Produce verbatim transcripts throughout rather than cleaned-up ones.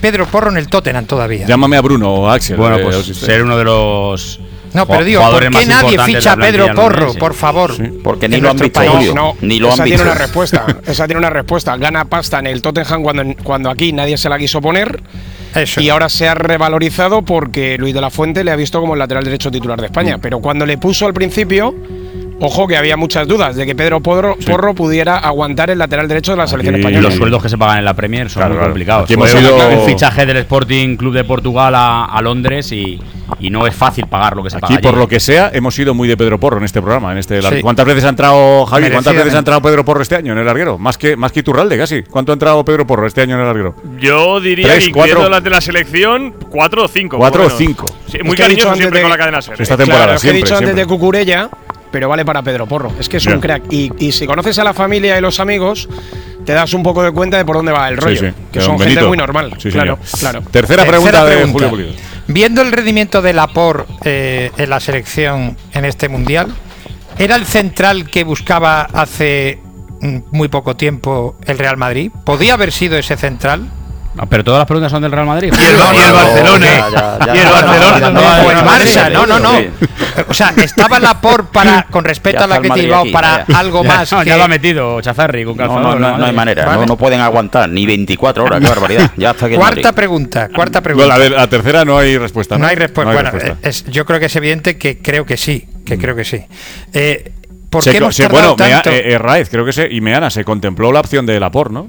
Pedro Porro en el Tottenham todavía. Llámame a Bruno o a Axel. Bueno, eh, pues ser uno de los... No, pero digo, ¿por qué nadie ficha a Pedro Porro, por favor? Sí. Porque ni lo han visto, no, no, ni lo esa han tiene visto. una respuesta. Esa tiene una respuesta. Gana pasta en el Tottenham cuando, cuando aquí nadie se la quiso poner. Eso. Y ahora se ha revalorizado porque Luis de la Fuente le ha visto como el lateral derecho titular de España. Mm. Pero cuando le puso al princiio, ojo que había muchas dudas de que Pedro Porro, sí. Porro pudiera aguantar el lateral derecho de la selección y española. Los sueldos que se pagan en la Premier son claro, muy complicados. Aquí hemos Fue ido... el fichaje del Sporting Club de Portugal a, a Londres y, y no es fácil pagar lo que se Aquí, paga. Aquí, por lo que sea, hemos ido muy de Pedro Porro en este programa. En este sí. ¿Cuántas veces ha entrado, Javi? ¿Cuántas veces ha entrado Pedro Porro este año en el larguero? Más que, más que Iturralde, casi. ¿Cuánto ha entrado Pedro Porro este año en el larguero? Yo diría ¿Tres, que incluyendo cuatro? las de la selección, cuatro o cinco. ¿Cuatro o cinco? Sí, muy cariñoso siempre de, con la cadena SER. Esta temporada, claro, es que siempre, he dicho siempre. antes de Cucurella, pero vale para Pedro Porro. Es que es yeah. un crack. Y, y si conoces a la familia y los amigos, te das un poco de cuenta de por dónde va el rollo. Sí, sí. Que son Benito. gente muy normal. Sí, claro, claro. Tercera, Tercera pregunta, pregunta de Julio Pulido. Viendo el rendimiento de Laporte eh, en la selección en este mundial, ¿era el central que buscaba hace muy poco tiempo el Real Madrid? ¿Podía haber sido ese central? No, pero todas las preguntas son del Real Madrid. Y el, no, y el Barcelona. Ya, ya, ya, y el Barcelona. No, no, el Barça, no, no, no. O sea, estaba Laporte para, con respecto a la que te Bilbao, para ya. algo ya, más. No, que... ya lo ha metido Chazarri con calzado. No, no, no, no hay manera. Vale. No, no pueden aguantar ni veinticuatro horas. Qué barbaridad. Ya hasta que Cuarta pregunta. Cuarta pregunta. No, la, de, la tercera no hay respuesta. No, no hay respuesta. No hay bueno, respuesta. Es, yo creo que es evidente que creo que sí. Que mm. creo que sí. Eh, ¿Por se, qué hemos se, tardado bueno, tanto? Mea, eh, Raez, creo que se. Y Meana se contempló la opción de Laporte, ¿no?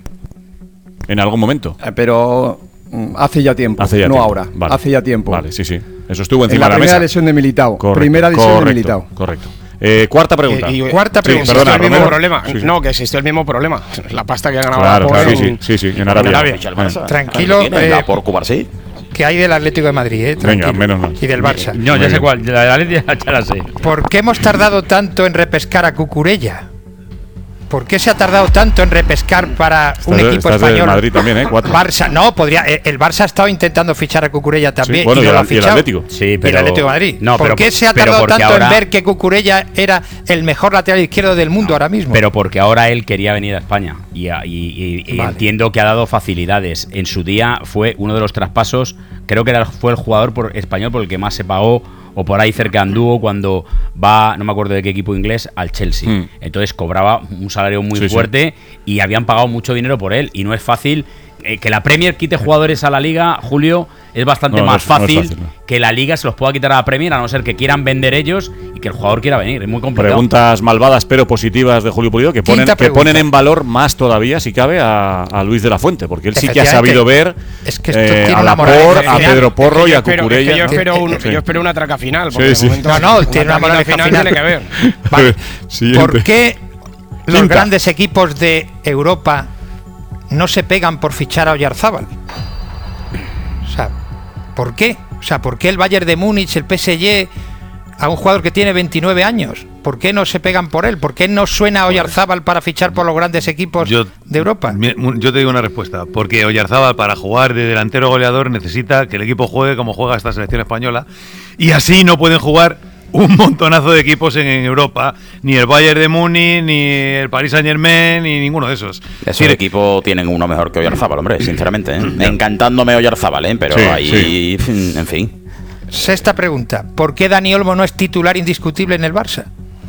En algún momento. Eh, pero. Hace ya tiempo, hace ya no tiempo. ahora, Vale. hace ya tiempo. Vale, sí, sí. Eso estuvo encima en la, de la primera mesa. lesión de Militao. Correcto, primera lesión correcto, de Militao. Correcto. Eh, cuarta pregunta. Y, y, cuarta pregunta. Sí, perdona, el mismo Romero. problema. Sí, sí. No, que existió el mismo problema. La pasta que ganaba Claro, por claro, en, sí, sí, sí, sí, en Arabia. En Arabia. Bueno. Tranquilo. Eh, por Cubar, sí. Que hay del Atlético de Madrid, eh, tranquilo. Venga, menos mal. Y del Barça. No, ya Muy sé bien. cuál. La de la Leti ya la sé. ¿Por qué hemos tardado tanto en repescar a Cucurella? ¿Por qué se ha tardado tanto en repescar para Estás un de- equipo estás del español? Madrid también, ¿eh? Cuatro. Barça, no, podría. El Barça ha estado intentando fichar a Cucurella también. Sí, bueno, y, y no el- lo ha y el fichado. Atlético. Sí, Y pero- el Atlético de Madrid. No, ¿Por pero- qué se ha pero tardado porque tanto ahora- en ver que Cucurella era el mejor lateral izquierdo del mundo ahora mismo? Pero porque ahora él quería venir a España y, a- y- y- y Vale. entiendo que ha dado facilidades. En su día fue uno de los traspasos, creo que era, fue el jugador por, español por el que más se pagó o por ahí cerca anduvo cuando va, no me acuerdo de qué equipo inglés, al Chelsea. Mm. Entonces cobraba un salario muy Sí, sí. fuerte y habían pagado mucho dinero por él y no es fácil. Eh, que la Premier quite jugadores a la Liga, Julio, es bastante No, no más es- no es fácil, fácil, no. que la Liga se los pueda quitar a la Premier, a no ser que quieran vender ellos y que el jugador quiera venir. Es muy complicado. Preguntas malvadas pero positivas de Julio Pulido que ponen, Quinta que pregunta. ponen en valor más todavía, si cabe, a, a Luis de la Fuente, porque él sí que ha Efectivamente. sabido ver Es que esto eh, tiene a una Laporte, moraleja a final. Pedro Porro Es que y yo a espero- Cucurella. es que yo espero, un, Sí. yo espero una traca final. Sí, Porque sí. de momento No, no, una tiene una traca moraleja final. final. Tiene que ver. Vale. Siguiente. ¿Por qué los Quinta. grandes equipos de Europa no se pegan por fichar a Oyarzábal? O sea, ¿por qué? O sea, ¿por qué el Bayern de Múnich, el P S G, a un jugador que tiene veintinueve años? ¿Por qué no se pegan por él? ¿Por qué no suena Oyarzábal para fichar por los grandes equipos Yo- de Europa? Mi- Yo te digo una respuesta, porque Oyarzábal para jugar de delantero goleador necesita que el equipo juegue como juega esta selección española y así no pueden jugar un montonazo de equipos en, en Europa, ni el Bayern de Múnich, ni el Paris Saint-Germain, ni ninguno de esos. Esos Sí, equipos tienen uno mejor que Oyarzábal, hombre, sinceramente. ¿eh? Encantándome Oyarzábal, ¿eh? Pero Sí, ahí, en fin. Sexta pregunta. ¿Por qué Dani Olmo no es titular indiscutible en el Barça?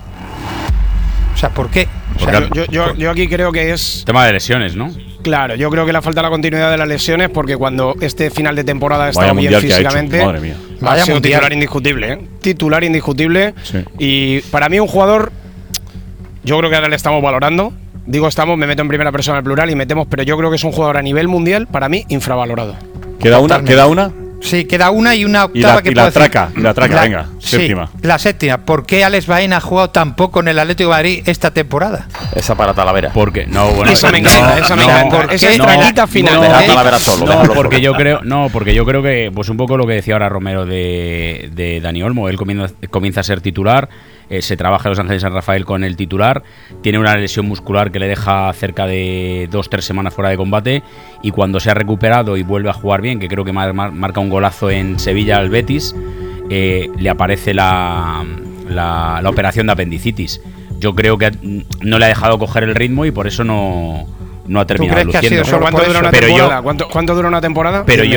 O sea, ¿por qué? O sea, Yo, yo, yo aquí creo que es. Tema de lesiones, ¿no? Claro, yo creo que le falta la continuidad de las lesiones porque cuando este final de temporada ha Vaya estado bien mundial que ha hecho, físicamente, madre mía. ha Vaya sido mundial. titular indiscutible, ¿eh? Titular indiscutible. Sí. Y para mí un jugador, yo creo que ahora le estamos valorando. Digo estamos, me meto en primera persona al plural y metemos, pero yo creo que es un jugador a nivel mundial, para mí, infravalorado. ¿Queda una? Totalmente. ¿Queda una? sí, queda una y una Y octava la, que y la puedo decir. traca, y la traca, venga, sí, séptima. la séptima. ¿Por qué Alex Baena ha jugado tan poco en el Atlético de Madrid esta temporada? Esa para Talavera. Porque no, bueno, Esa me no, encanta, esa me no, encanta. ¿por Esa qué? es traquita final. no, Deja a ¿eh? Talavera solo. No, déjalo porque solo. yo creo, no, porque yo creo que, pues un poco lo que decía ahora Romero de, de Dani Olmo, él comienza, comienza a ser titular, eh, se trabaja en Los Ángeles San Rafael con el titular, tiene una lesión muscular que le deja cerca de dos, tres semanas fuera de combate y cuando se ha recuperado y vuelve a jugar bien, que creo que mar, mar, marca un golazo en Sevilla al Betis, eh, le aparece la, la, la operación de apendicitis. Yo creo que no le ha dejado coger el ritmo y por eso no, no ha terminado crees que ha luciendo. sido solo ¿Cuánto por dura eso? una Pero yo- temporada? ¿Cuánto, ¿Cuánto dura una temporada? Pero Diez yo